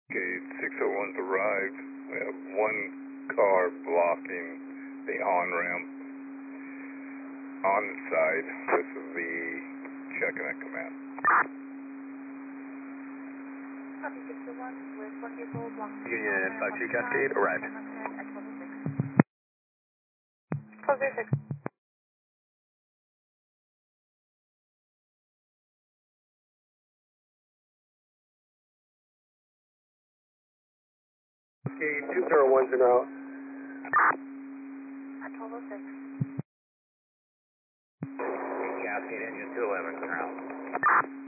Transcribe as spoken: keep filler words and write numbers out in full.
Okay, six oh one's arrived. We have one car blocking the on-ramp on the side. This is the checking at command. Copy six oh one with one vehicle blocking. Union five two Cascade, arrived. twelve oh six. Okay, two zero one's en route. At twelve oh six. Cascade engine two eleven's en route.